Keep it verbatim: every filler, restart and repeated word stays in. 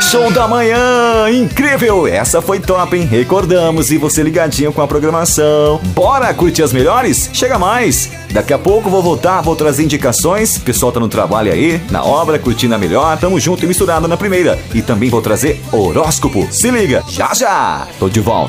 Show da manhã, incrível, essa foi top, hein? Recordamos, e você ligadinho com a programação. Bora curtir as melhores? Chega mais, daqui a pouco vou voltar, vou trazer indicações. O pessoal tá no trabalho aí, na obra, curtindo a melhor. Tamo junto e misturado na primeira. E também vou trazer horóscopo. Se liga, já já, tô de volta.